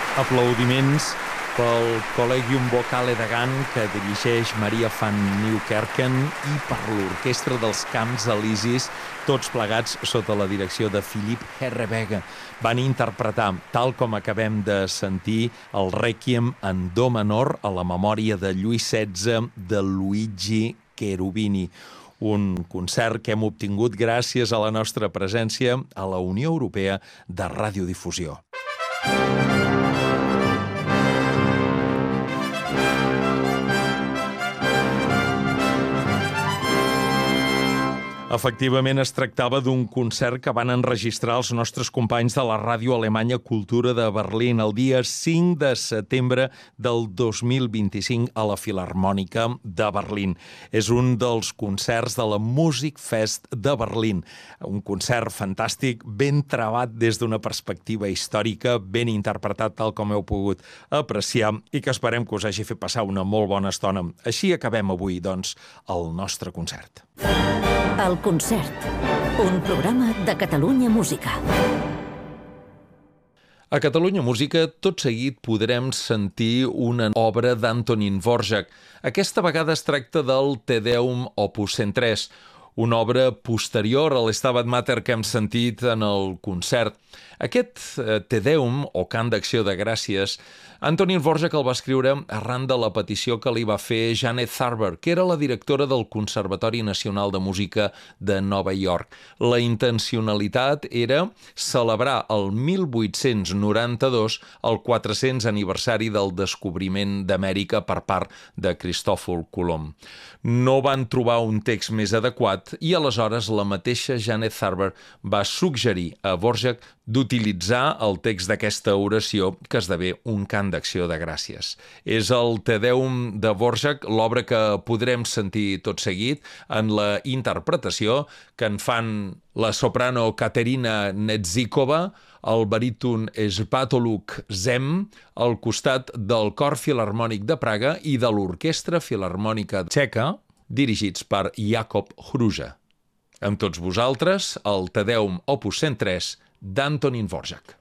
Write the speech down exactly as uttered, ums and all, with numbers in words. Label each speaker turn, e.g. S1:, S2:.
S1: Aplaudiments pel Collegium Vocale de Gant que dirigeix Maria van Nieuwkerken i per l'Orquestra dels Camps Elisis, tots plegats sota la direcció de Philippe Herreweghe. Van interpretar, tal com acabem de sentir, el Rèquiem en do menor a la memòria de Lluís setze de Luigi Cherubini. Un concert que hem obtingut gràcies a la nostra presència a la Unió Europea de Radiodifusió. Efectivament, es tractava d'un concert que van enregistrar els nostres companys de la ràdio alemanya Cultura de Berlín el dia cinc de setembre del dos mil vint-i-cinc a la Filharmònica de Berlín. És un dels concerts de la Musikfest de Berlín. Un concert fantàstic, ben trebat des d'una perspectiva històrica, ben interpretat tal com heu pogut apreciar i que esperem que us hagi fet passar una molt bona estona. Així acabem avui, doncs, el nostre concert.
S2: El concert, un programa de Catalunya Música.
S1: A Catalunya Música, tot seguit podrem sentir una obra d'Antonín Dvořák. Aquesta vegada es tracta del Te Deum opus cent tres, una obra posterior a l'Stabat Mater que hem sentit en el concert. Aquest Te Deum, o cant d'acció de gràcies, Antonín Dvořák el va escriure arran de la petició que li va fer Janet Tharber, que era la directora del Conservatori Nacional de Música de Nova York. La intencionalitat era celebrar el mil vuit-cents noranta-dos el quatre-cents aniversari del descobriment d'Amèrica per part de Cristòfol Colom. No van trobar un text més adequat i aleshores la mateixa Janet Tharber va suggerir a Dvořák d'utilitzar el text d'aquesta oració que esdevé un cant d'acció de gràcies. És el Te Deum de Dvořák, l'obra que podrem sentir tot seguit en la interpretació que en fan la soprano Katerina Nedzikova, el baríton Svatoluk Zem, al costat del Cor Filharmònic de Praga i de l'Orquestra Filharmònica Txeca, dirigits per Jakub Hrusa. Amb tots vosaltres, el Te Deum opus cent tres d'Antonín Dvořák.